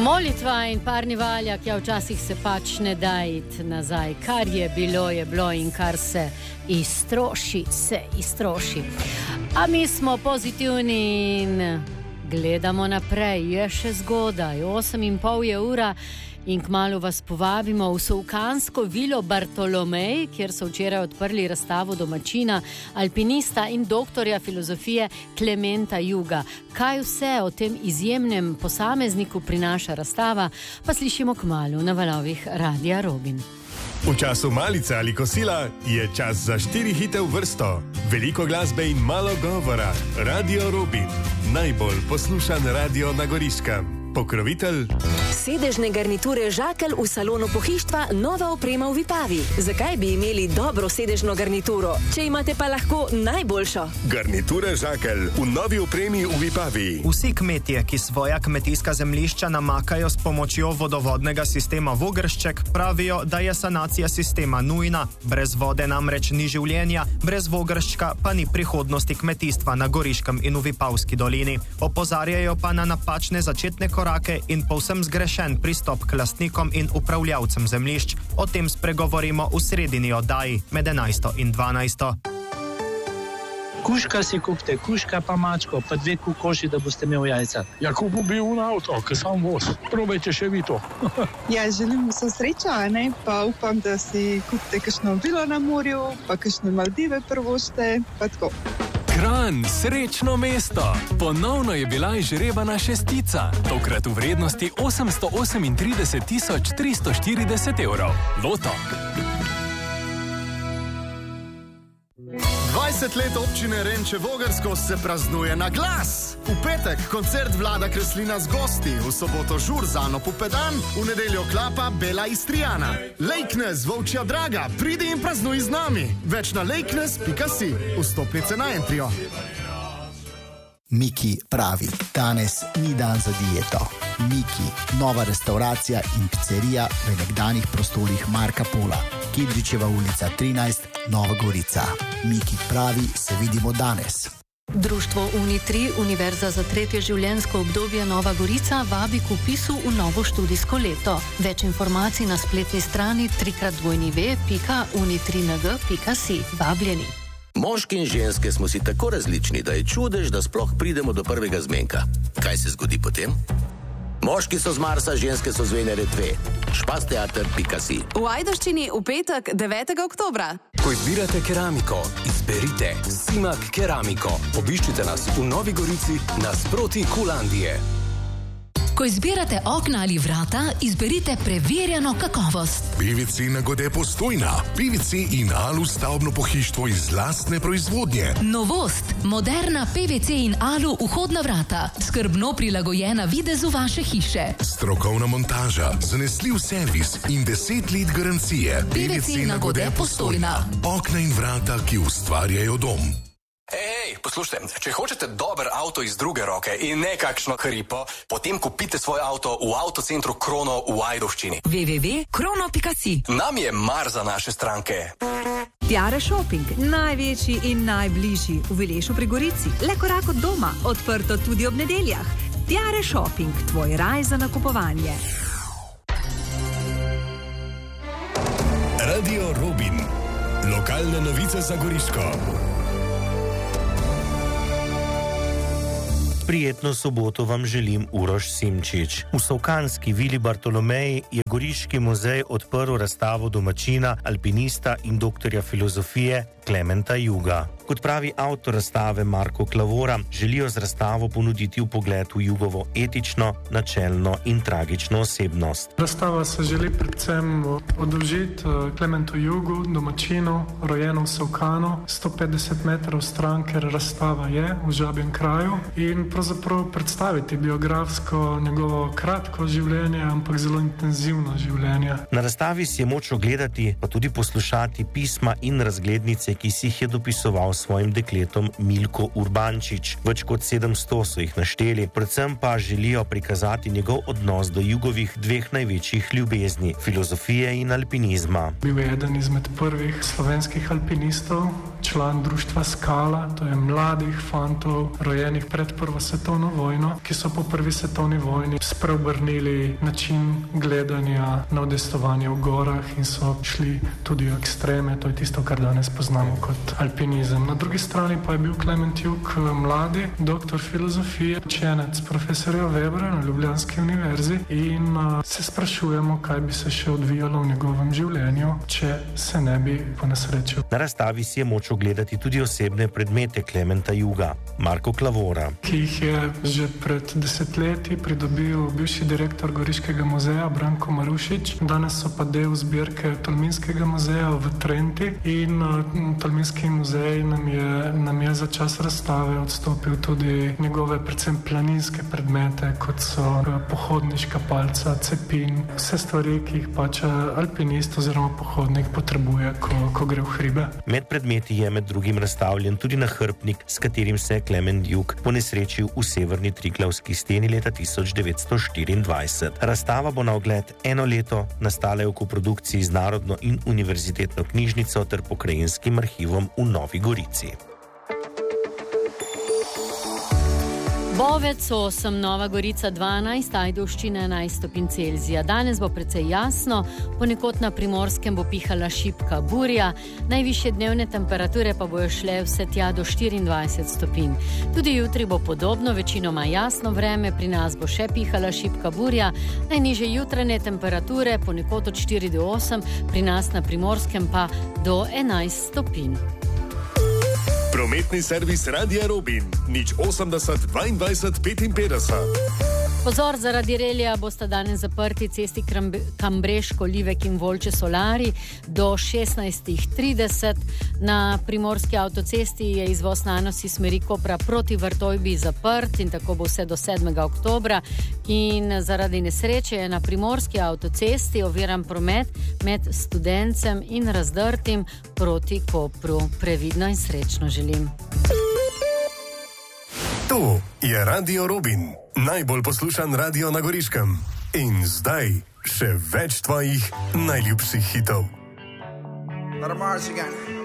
Molitva in parni valjak, ja, včasih se pač ne da iti nazaj. Kar je bilo in kar se iztroši, se iztroši. A mi smo pozitivni in gledamo naprej. Je še zgodaj, 8:30 je ura in kmalu vas povabimo v Solkansko vilo Bartolomej, kjer so včeraj odprli razstavo domačina, alpinista in doktorja filozofije Klementa Juga. Kaj vse o tem izjemnem posamezniku prinaša razstava, pa slišimo kmalu na valovih Radia Robin. V času malice ali kosila je čas za 4 hite v vrsto. Veliko glasbe in malo govora. Radio Robin, najbolj poslušan radio na Goriškem. Pokrovitelj sedežne garniture Žakelj v salonu pohištva, nova oprema v Vipavi. Zakaj bi imeli dobro sedežno garnituro, če imate pa lahko najboljšo? Garniture Žakelj v novi opremi v Vipavi. Vsi kmetje, ki svoja kmetijska zemljišča namakajo s pomočjo vodovodnega sistema Vogršček, pravijo, da je sanacija sistema nujna. Brez vode namreč ni življenja, brez Vogrščka pa ni prihodnosti kmetijstva na Goriškem in v Vipavski dolini. Opozarjajo pa na napačne začetne korake in povsem zgrešen pristop k lastnikom in upravljavcem zemljišč. O tem spregovorimo v sredini oddaji med 11 in 12. Kuška si kupite, kuška pa mačko, pa 2 kokoši, da boste imeli jajca. Ja, kupil bi un avto, ki sam voz. Probajte še vi to. Ja, želim vso srečo, ne? Pa upam, da si kupite kakšno vilo na morju, pa kakšne Maldive prvošte, pa tako. Kranj, srečno mesto. Ponovno je bila izžrebana šestica, tokrat v vrednosti 838 340 evrov. Loto. 20 let občine Renče Vogrsko se praznuje na glas. V petek koncert Vlada Kreslina z gosti, v soboto žur z Ano Pupedan, v nedeljo klapa Bela Istrijana. Lejknes, Volčja Draga, pridi in praznuj z nami. Več na lejknes.si, vstopnice na Entrio. Miki pravi, danes ni dan za dieto. Miki, nova restauracija in pizzerija v nekdanjih prostorih Marka Pola. Kidričeva ulica 13, Nova Gorica. Miki pravi, se vidimo danes. Društvo Uni3, Univerza za tretje življenjsko obdobje Nova Gorica, vabi k vpisu v novo študijsko leto. Več informacij na spletni strani www.uni3ng.si. Vabljeni. Moški in ženske smo si tako različni, da je čudež, da sploh pridemo do prvega zmenka. Kaj se zgodi potem? Moški so z Marsa, ženske so z Venere 2. Špasteater.si. V Ajdovščini v petek 9. oktobra. Ko izbirate keramiko, izberite Simak Keramiko. Obiščite nas v Novi Gorici nasproti Kulandije. Ko izbirate okna ali vrata, izberite preverjeno kakovost. PVC Nagode Postojna. PVC in alu stavbno pohištvo iz lastne proizvodnje. Novost. Moderna PVC in alu vhodna vrata. Skrbno prilagojena videzu vaše hiše. Strokovna montaža, zanesljiv servis in 10 let garancije. PVC Nagode Postojna. Okna in vrata, ki ustvarjajo dom. Ej, poslušajte, če hočete dober avto iz druge roke in nekakšno hripo, potem kupite svoj avto v avtocentru Krono v Ajdovščini. www.krono.si. Nam je mar za naše stranke. Tiare Shopping, največji in najbližji v Vilešu pri Gorici. Le korak od doma, odprto tudi ob nedeljah. Tiare Shopping, tvoj raj za nakupovanje. Radio Robin, lokalne novice za Goriško. Prijetno soboto vam želim Uroš Simčič. V Solkanski vili Bartolomej je Goriški muzej odprl razstavo domačina, alpinista in doktorja filozofije Klementa Juga. Kot pravi avtor razstave Marko Klavora, želijo z razstavo ponuditi vpogled v Jugovo etično, načelno in tragično osebnost. Razstava se želi predvsem oddolžiti Klementu Jugu, domačinu, rojeno v Solkanu, 150 metrov stran, ker razstava je v Žabjem kraju, in pravzaprav predstaviti biografsko njegovo kratko življenje, ampak zelo intenzivno življenje. Na razstavi si je moč ogledati, pa tudi poslušati pisma in razglednice, ki si jih je dopisoval svojim dekletom Milko Urbančič. Več kot 700 so jih našteli, predvsem pa želijo prikazati njegov odnos do Jugovih dveh največjih ljubezni, filozofije in alpinizma. Bil je eden izmed prvih slovenskih alpinistov, član društva Skala, to je mladih fantov, rojenih pred Prvo svetovno vojno, ki so po Prvi svetovni vojni spreobrnili način gledanja na udejstvovanje v gorah in so šli tudi v ekstreme, to je tisto, kar danes poznamo kot alpinizem. Na drugi strani pa je bil Klement Jug mladi, doktor filozofije, učenec profesorja Webera na Ljubljanski univerzi in se sprašujemo, kaj bi se še odvijalo v njegovem življenju, če se ne bi ponesrečil. Na razstavi si je moč ogledati tudi osebne predmete Klementa Juga, Marko Klavora, ki jih je že pred desetletji pridobil bivši direktor Goriškega muzeja Branko Marušič. Danes so pa del zbirke Tolminskega muzeja v Trenti in Tolminski muzej nam je za čas razstave odstopil tudi njegove predvsem planinske predmete, kot so pohodniška palca, cepin, vse stvari, ki jih pač alpinist oziroma pohodnik potrebuje, ko gre v hribe. Med predmeti je med drugim razstavljen tudi nahrbtnik, s katerim se je Klement Jug ponesrečil v severni Triglavski steni leta 1924. Razstava bo na ogled eno leto, nastala je v koprodukciji z Narodno in univerzitetno knjižnico ter Pokrajinskim arhivom v Novi Gorici. Bovec 8, Nova Gorica 12, Ajdovščina 11 stopinj Celzija. Danes bo precej jasno, ponekod na Primorskem bo pihala šibka burja, najvišje dnevne temperature pa bojo šle vse tja do 24 stopinj. Tudi jutri bo podobno, večinoma jasno vreme, pri nas bo še pihala šibka burja, najnižje jutranje temperature ponekod od 4 do 8, pri nas na Primorskem pa do 11 stopinj. Prometni servis Radia Robin, 080 22 55. Pozor, zaradi relija bosta danes zaprti cesti Kambreško, Livek in Volče Solari do 16:30. Na Primorski avtocesti je izvoz Nanosi smeri Kopra proti Vrtojbi zaprt in tako bo vse do 7. oktobra. In zaradi nesreče je na Primorski avtocesti oviran promet med Studencem in Razdrtim proti Kopru. Previdno in srečno želim. To je Radio Robin, najbolj poslušan radio na Goriškem. In zdaj še več tvojih najljubših hitov. Let 'em march again.